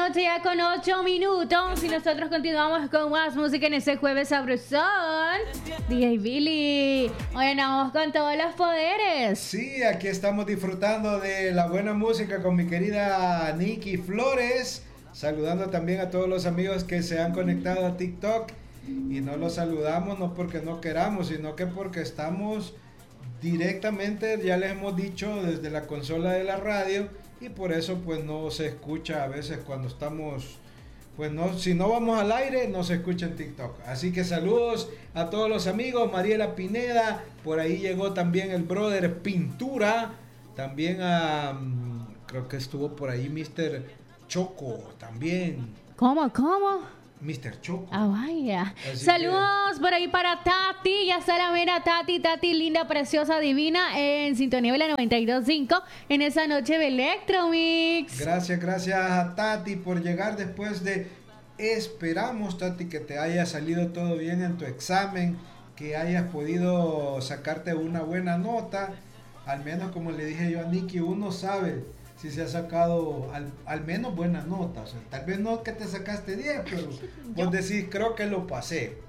noche ya con 8 minutos y nosotros continuamos con más música en este jueves sabrosón. DJ Billy, hoy andamos con todos los poderes. Sí, aquí estamos disfrutando de la buena música con mi querida Nikki Flores. Saludando también a todos los amigos que se han conectado a TikTok. Y no los saludamos no porque no queramos, sino que porque estamos directamente, ya les hemos dicho, desde la consola de la radio. Y por eso pues no se escucha a veces cuando estamos, pues no, si no vamos al aire no se escucha en TikTok. Así que saludos a todos los amigos, Mariela Pineda, por ahí llegó también el brother Pintura, también a, creo que estuvo por ahí Mr. Choco también. ¿Cómo? Mr. Choco. Ah, vaya. Así Saludos por ahí para Tati. Ya está la mera Tati, linda, preciosa, divina, en sintonía de la 92.5 en esa noche de Electromix. Gracias a Tati por llegar después de... Esperamos, Tati, que te haya salido todo bien en tu examen, que hayas podido sacarte una buena nota. Al menos, como le dije yo a Nikki, uno sabe si se ha sacado al menos buenas notas. O sea, tal vez no que te sacaste 10, pero vos decís, creo que lo pasé.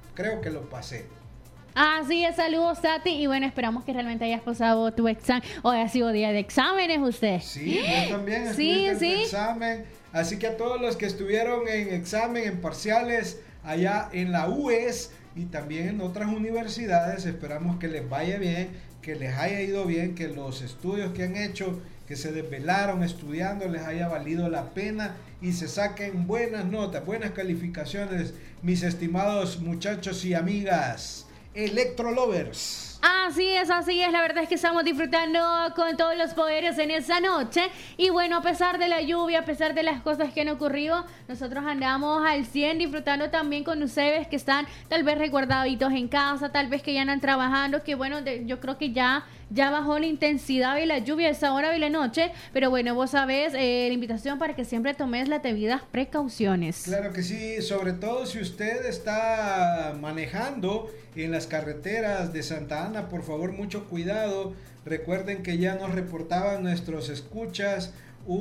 Así es, saludos Tati. Y bueno, esperamos que realmente hayas pasado tu examen. Hoy ha sido día de exámenes usted. Sí, yo también estuviste en tu examen. Así que a todos los que estuvieron en examen, en parciales, allá en la UES y también en otras universidades, esperamos que les vaya bien, que les haya ido bien, que los estudios que han hecho, que se desvelaron estudiando, les haya valido la pena y se saquen buenas notas, buenas calificaciones, mis estimados muchachos y amigas Electrolovers. Así es, la verdad es que estamos disfrutando con todos los poderes en esa noche. Y bueno, a pesar de la lluvia, a pesar de las cosas que han ocurrido, nosotros andamos al 100 disfrutando también con ustedes que están tal vez resguardaditos en casa, tal vez que ya andan trabajando, que bueno, yo creo que ya bajó la intensidad de la lluvia a esa hora de la noche, pero bueno, vos sabés, la invitación para que siempre tomes las debidas precauciones. Claro que sí, sobre todo si usted está manejando en las carreteras de Santa Ana, por favor, mucho cuidado. Recuerden que ya nos reportaban nuestros escuchas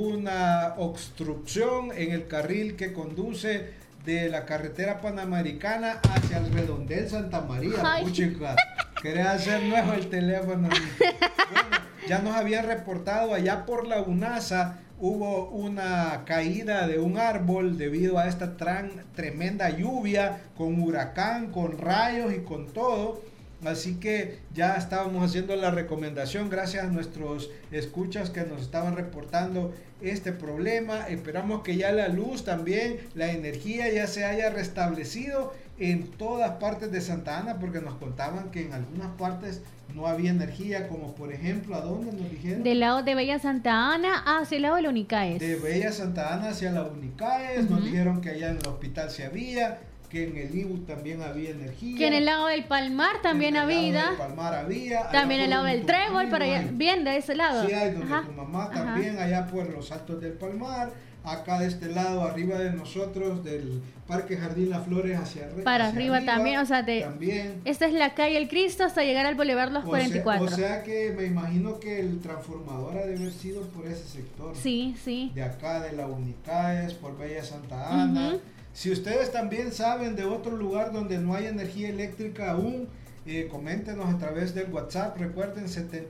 una obstrucción en el carril que conduce de la carretera panamericana hacia el redondel Santa María. Puchica, ¿querés hacer nuevo el teléfono? Bueno, ya nos habían reportado allá por la UNASA, hubo una caída de un árbol debido a esta tremenda lluvia, con huracán, con rayos y con todo. Así que ya estábamos haciendo la recomendación gracias a nuestros escuchas que nos estaban reportando este problema. Esperamos que ya la luz también, la energía ya se haya restablecido en todas partes de Santa Ana, porque nos contaban que en algunas partes no había energía, como por ejemplo, ¿a dónde nos dijeron? Del lado de Bella Santa Ana hacia el lado de la Unicaes. De Bella Santa Ana hacia la Unicaes, nos dijeron que allá en el hospital se había, que en el IBU también había energía. Que en el lado del Palmar también había. También en el lado del Trébol, para allá, bien de ese lado. Sí, hay donde tu mamá también, allá por los Altos del Palmar. Acá de este lado, arriba de nosotros, del Parque Jardín Las Flores para arriba también, o sea, también. Esta es la calle El Cristo hasta llegar al Boulevard Los 44. O sea que me imagino que el transformador ha de haber sido por ese sector. Sí. De acá, de la Unicaes, por Bella Santa Ana. Si ustedes también saben de otro lugar donde no hay energía eléctrica aún, coméntenos a través del WhatsApp. Recuerden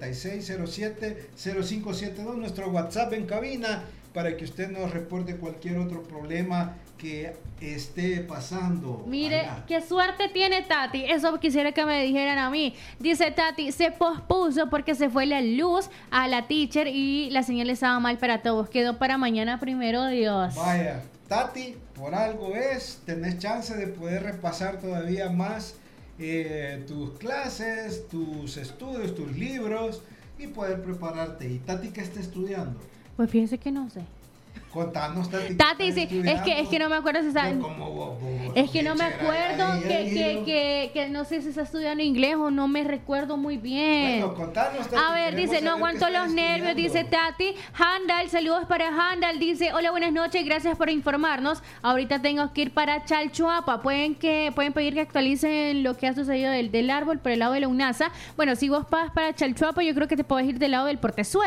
7607-0572, nuestro WhatsApp en cabina, para que usted nos reporte cualquier otro problema que esté pasando. Mire, allá. qué suerte tiene Tati. Eso quisiera que me dijeran a mí. Dice Tati, se pospuso porque se fue la luz a la teacher y la señal estaba mal para todos. Quedó para mañana, primero Dios. Vaya, Tati, por algo tenés chance de poder repasar todavía más tus clases, tus estudios, tus libros y poder prepararte. ¿Y Tati qué está estudiando? Pues fíjese que no sé. Contanos, Tati. Tati, sí, es que no me acuerdo si está. Es que no me acuerdo que no sé si está estudiando inglés o no me recuerdo muy bien. Bueno, contanos, Tati. A ver, dice, no aguanto los nervios, dice Tati. Handal, saludos para Handal, dice, hola, buenas noches, gracias por informarnos. Ahorita tengo que ir para Chalchuapa. Pueden pedir que actualicen lo que ha sucedido del árbol por el lado de la UNASA. Bueno, si vos vas para Chalchuapa, yo creo que te podés ir del lado del Portezuelo.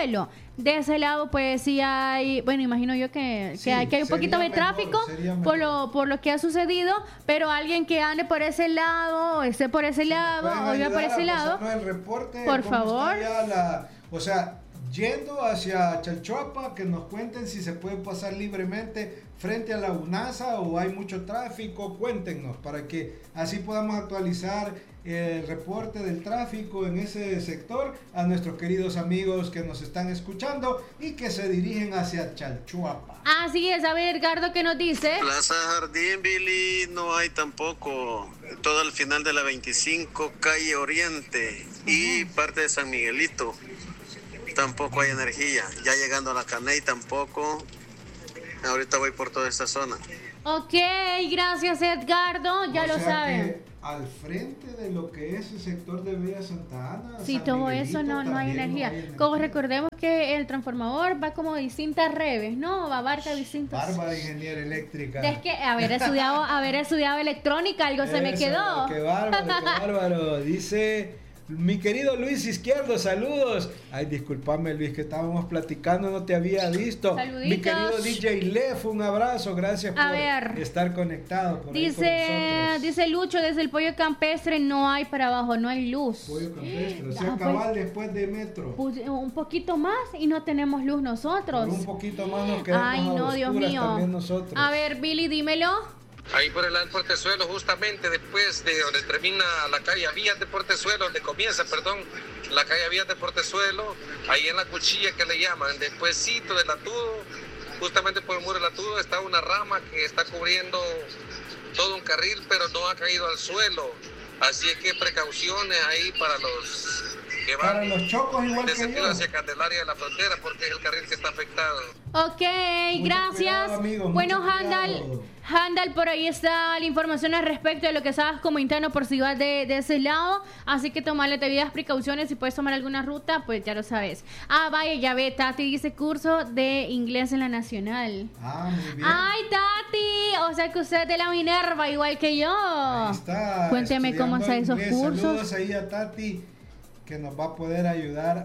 de ese lado pues sí hay, bueno, imagino yo que hay un poquito de tráfico por lo que ha sucedido, pero alguien que ande por ese lado o esté por ese lado o yo por ese lado, el reporte, por favor. O sea, yendo hacia Chalchuapa, que nos cuenten si se puede pasar libremente frente a la UNASA o hay mucho tráfico, cuéntenos para que así podamos actualizar el reporte del tráfico en ese sector a nuestros queridos amigos que nos están escuchando y que se dirigen hacia Chalchuapa. Así es, a ver, Edgardo, ¿qué nos dice? Plaza Jardín, Billy, no hay tampoco. Todo el final de la 25, calle Oriente y parte de San Miguelito. Tampoco hay energía. Ya llegando a la Caney tampoco. Ahorita voy por toda esta zona. Ok, gracias, Edgardo, ya lo saben. Al frente de lo que es el sector de Villa Santa Ana, sí, San todo Miguelito, eso no hay energía. No hay energía. Como recordemos que el transformador va como distintas redes, ¿no? Abarca distintos. Bárbara, ingeniera eléctrica. Es que haber estudiado electrónica, algo se me quedó. Qué bárbaro, qué bárbaro. Dice mi querido Luis Izquierdo, saludos. Ay, discúlpame, Luis, que estábamos platicando, no te había visto. Saluditos. Mi querido DJ Lef, un abrazo, gracias por estar conectado. Dice Lucho, desde el pollo campestre no hay para abajo, no hay luz. Pollo campestre, o sea, cabal después de metro. Pues, un poquito más y no tenemos luz nosotros. Por un poquito más nos quedamos Ay, no, a Dios mío. También nosotros. A ver, Billy, dímelo. Ahí por el Portezuelo, justamente después de donde termina la calle Vías de Portezuelo, donde comienza, la calle Vías de Portezuelo, ahí en la cuchilla que le llaman, despuésito del Latudo, justamente por el muro del Latudo está una rama que está cubriendo todo un carril, pero no ha caído al suelo. Así es que precauciones ahí para los que van para los chocos igual de que sentido yo. hacia Candelaria de la Frontera, porque es el carril que está afectado. Ok, mucho gracias. Cuidado, amigo, bueno, cuidado. Handal, por ahí está la información al respecto de lo que estabas comentando por si vas de ese lado. Así que tomarle debidas precauciones. Si puedes tomar alguna ruta, pues ya lo sabes. Ah, vaya, ya ve, Tati dice curso de inglés en la Nacional. Ah, muy bien. Ay, Tati, o sea que usted es de la Minerva igual que yo. Ahí está. Cuénteme cómo hacen esos cursos. Saludos ahí a Tati, que nos va a poder ayudar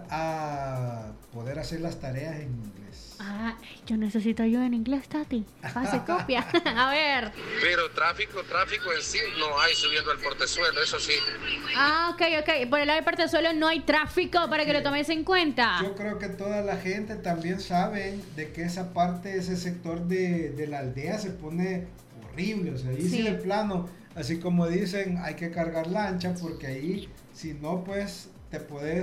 a poder hacer las tareas en inglés. Ah, yo necesito ayuda en inglés, Tati. Pase copia. A ver. Pero tráfico en sí no hay subiendo el Portezuelo, eso sí. Ah, ok. Por el lado de Portezuelo no hay tráfico para que lo tomes en cuenta. Yo creo que toda la gente también sabe de que esa parte, ese sector de la aldea se pone horrible. O sea, ahí sí de plano, así como dicen, hay que cargar lancha porque ahí, si no, pues te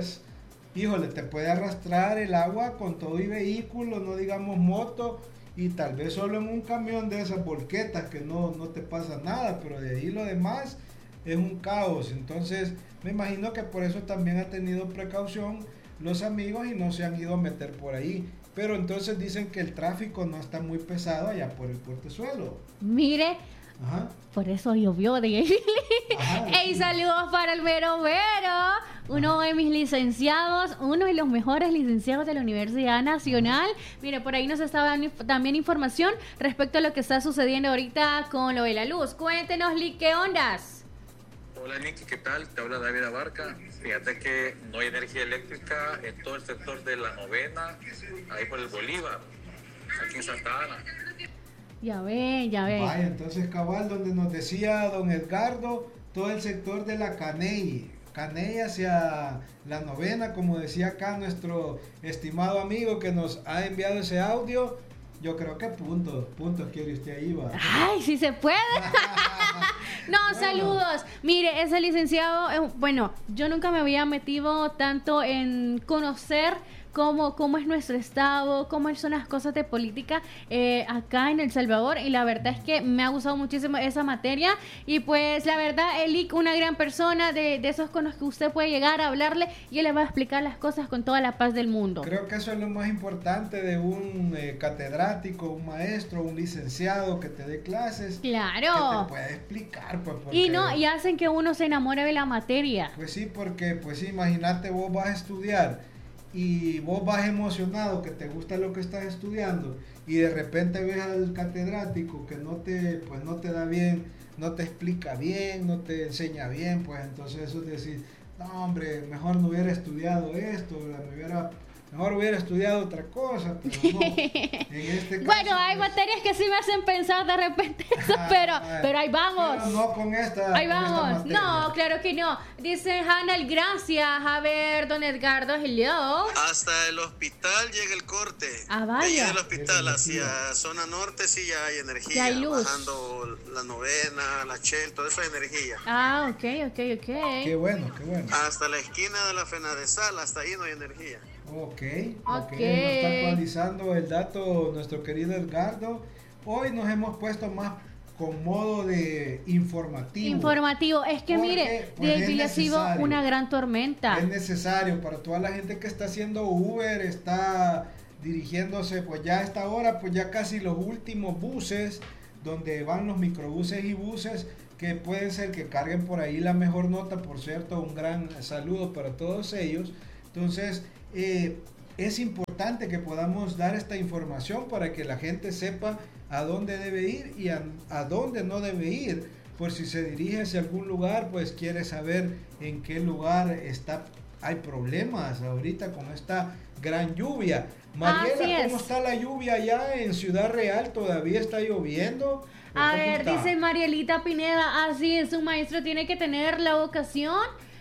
puede arrastrar el agua con todo y vehículo, no digamos moto, y tal vez solo en un camión de esas volquetas que no te pasa nada, pero de ahí lo demás es un caos. Entonces me imagino que por eso también ha tenido precaución los amigos y no se han ido a meter por ahí. Pero entonces dicen que el tráfico no está muy pesado allá por el Portezuelo. Mire, ajá. Por eso llovió, dije. Hey, saludos para el Mero Vero, uno de mis licenciados, uno de los mejores licenciados de la Universidad Nacional. Mire, por ahí nos estaba dando también información respecto a lo que está sucediendo ahorita con lo de la luz. Cuéntenos, Lick, ¿qué ondas? Hola, Nicky, ¿qué tal? Te habla David Abarca. Fíjate que no hay energía eléctrica en todo el sector de la Novena, ahí por el Bolívar, aquí en Santa Ana. Ya ve. Vaya, entonces cabal, donde nos decía don Edgardo, todo el sector de la Caney hacia la Novena, como decía acá nuestro estimado amigo que nos ha enviado ese audio. Yo creo que puntos quiere usted ahí, va. Ay, sí se puede. No, bueno. Saludos. Mire, ese licenciado, bueno, yo nunca me había metido tanto en conocer cómo es nuestro estado, cómo son las cosas de política acá en El Salvador, y la verdad es que me ha gustado muchísimo esa materia, y pues la verdad, Elic, una gran persona de esos con los que usted puede llegar a hablarle y él le va a explicar las cosas con toda la paz del mundo. Creo que eso es lo más importante de un catedrático, un maestro, un licenciado que te dé clases. Claro. Que te puede explicar, pues. Porque, y hacen que uno se enamore de la materia. Pues sí, porque, pues sí, imagínate, vos vas a estudiar y vos vas emocionado, que te gusta lo que estás estudiando, y de repente ves al catedrático que no te da bien, no te explica bien, no te enseña bien, pues entonces eso es decir, no hombre, mejor no hubiera estudiado esto, me Mejor hubiera estudiado otra cosa, pero no. En este caso, Bueno, hay pues, materias que sí me hacen pensar de repente eso, pero ahí vamos. Pero no con esta. Ahí con esta vamos. materia. No, claro que no. Dice Hanel, gracias. A ver, don Edgardo, hello. Hasta el hospital llega el corte. Ah, De ahí vaya. del hospital hacia zona norte sí ya hay energía. Ya hay luz. Bajando la novena, la Shell, todo eso es energía. Ah, ok. Qué bueno, qué bueno. Hasta la esquina de la Fenadesal, hasta ahí no hay energía. Ok. Ok. Nos está actualizando el dato nuestro querido Edgardo. Hoy nos hemos puesto más con modo de informativo. Informativo. Es que Porque, mire, pues, de es ahí ha sido necesario. una gran tormenta. Es necesario para toda la gente que está haciendo Uber, está dirigiéndose, pues ya a esta hora, pues ya casi los últimos buses, donde van los microbuses y buses, que pueden ser que carguen por ahí la mejor nota. Por cierto, un gran saludo para todos ellos. Entonces, es importante que podamos dar esta información para que la gente sepa a dónde debe ir y a dónde no debe ir. Por si se dirige hacia algún lugar, pues quiere saber en qué lugar hay problemas ahorita con esta gran lluvia. Mariela, Así es. ¿cómo está la lluvia allá en Ciudad Real? ¿Todavía está lloviendo? ¿O A cómo ver, está? dice Marielita Pineda, así es, un maestro tiene que tener la vocación,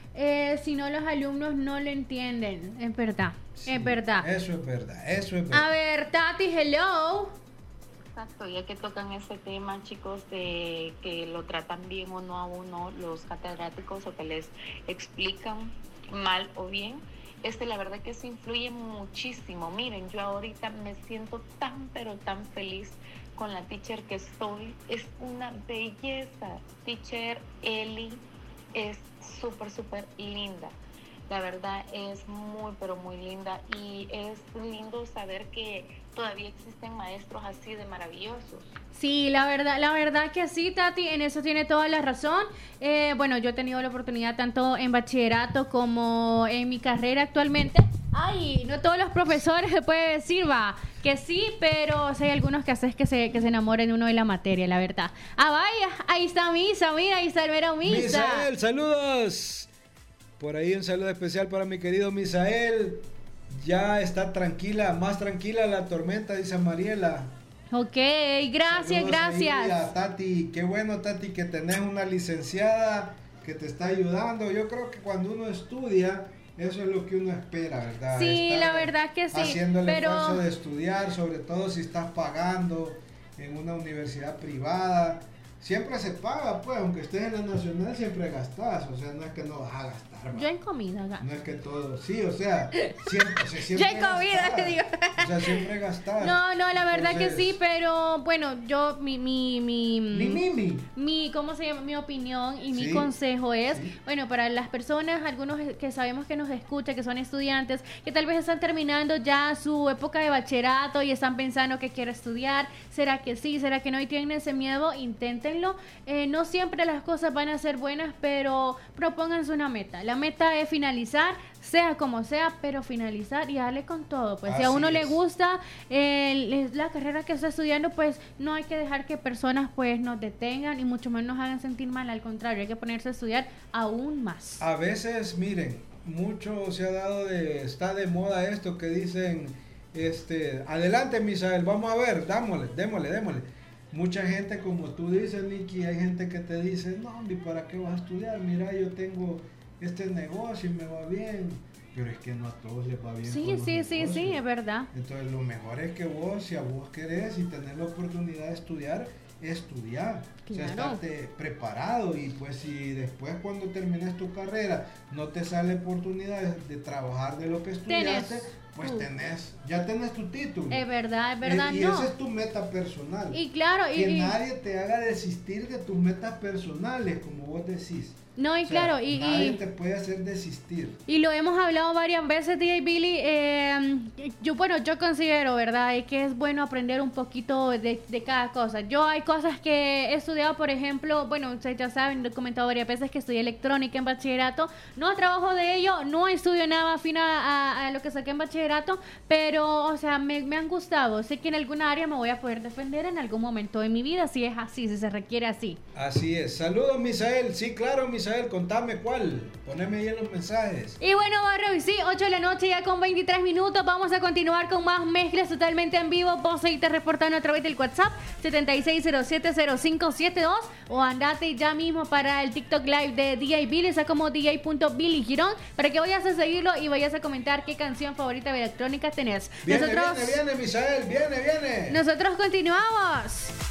si no los alumnos no lo entienden. Es verdad, Sí, es verdad. Eso es verdad, eso es verdad. A ver, Tati, hello. Exacto, ya que tocan ese tema, chicos, de que lo tratan bien o no a uno los catedráticos, o que les explican mal o bien, la verdad que eso influye muchísimo. Miren, yo ahorita me siento tan, pero tan feliz con la teacher que estoy. Es una belleza. Teacher Eli es súper, súper linda. La verdad es muy, pero muy linda, y es lindo saber que todavía existen maestros así de maravillosos. Sí, la verdad que sí, Tati, en eso tiene toda la razón. Bueno, yo he tenido la oportunidad tanto en bachillerato como en mi carrera actualmente. Ay, no todos los profesores se puede decir, va, que sí, pero sí hay algunos que haces que se enamoren uno de la materia, la verdad. Ah, vaya, ahí está Misa, mira, ahí está el mero Misa. Misael, saludos. Por ahí un saludo especial para mi querido Misael. Ya está tranquila, más tranquila la tormenta, dice Mariela. Ok, gracias, Saludos gracias. ahí a Tati, qué bueno, Tati, que tenés una licenciada que te está ayudando. Yo creo que cuando uno estudia, eso es lo que uno espera, ¿verdad? Sí, Estar la verdad que sí, haciendo el pero- esfuerzo de estudiar, sobre todo si estás pagando en una universidad privada. Siempre se paga, pues, aunque estés en la nacional, siempre gastas. O sea, no es que no vas a gastar. Yo en comida, No es que todo, sí, o sea, siempre Yo en comida, gastas. te digo. O sea, siempre gastar. No, la verdad que Entonces, sí, pero bueno, yo, Mimi. ¿cómo se llama? Mi opinión y mi Sí, consejo es, sí. bueno, para las personas, algunos que sabemos que nos escuchan, que son estudiantes, que tal vez están terminando ya su época de bachillerato y están pensando que quieren estudiar, ¿será que sí? ¿Será que no? Y tienen ese miedo, inténtenlo. No siempre las cosas van a ser buenas, pero propónganse una meta. La meta es finalizar, sea como sea, pero finalizar y darle con todo. Pues si a Así uno le es. gusta la carrera que está estudiando, pues no hay que dejar que personas pues nos detengan y mucho menos nos hagan sentir mal. Al contrario, hay que ponerse a estudiar aún más. A veces, miren, mucho se ha dado está de moda esto que dicen, adelante Misael, vamos a ver, démosle. Mucha gente, como tú dices, Nicky, hay gente que te dice, no, hombre, ¿para qué vas a estudiar? Mira, yo tengo este negocio y me va bien. Pero es que no a todos les va bien. Sí, con los sí, negocios. es verdad. Entonces, lo mejor es que vos, si a vos querés y tener la oportunidad de estudiar, estudiar. O sea, Claro. estarte preparado, y pues si después cuando termines tu carrera no te sale oportunidad de trabajar de lo que estudiaste, pues ya tenés tu título. Es verdad, Y no. esa es tu meta personal. Y claro, que y nadie te haga desistir de tus metas personales, como vos decís. no, y O sea, claro, nadie te puede hacer desistir. y lo hemos hablado varias veces, DJ Billy. Yo considero, ¿verdad? Que es bueno aprender un poquito de cada cosa. Yo hay cosas que he estudiado, por ejemplo, bueno, ustedes ya saben, he comentado varias veces que estudié electrónica en bachillerato. No trabajo de ello, no estudio nada afín a lo que saqué en bachillerato, bachillerato, pero, o sea, me han gustado. Sé que en alguna área me voy a poder defender en algún momento de mi vida, si es así, si se requiere así. Así es. Saludos, Misael. Sí, claro, Misael, contame cuál. Poneme ahí en los mensajes. Y bueno, Barrio, y sí, 8 de la noche ya con 23 minutos. Vamos a continuar con más mezclas totalmente en vivo. Vos seguite reportando a través del WhatsApp 76070572 o andate ya mismo para el TikTok Live de DJ Billy, está como DJ.Billy Girón, para que vayas a seguirlo y vayas a comentar qué canción favorita de electrónica tenés. Viene, Misael, viene. Nosotros continuamos.